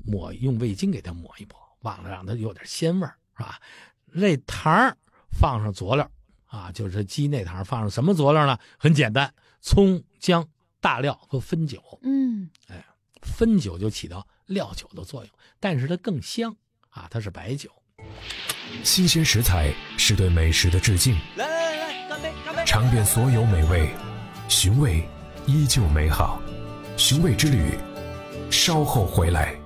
用味精给它抹一抹，忘了让它有点鲜味儿，是吧？这糖放上佐料啊，就是鸡内糖放上什么佐料呢？很简单，葱、姜、大料和汾酒。汾酒就起到料酒的作用，但是它更香啊，它是白酒。 新鲜食材是对美食的致敬， 来，干杯！ 尝遍所有美味，寻味依旧美好。寻味之旅，稍后回来。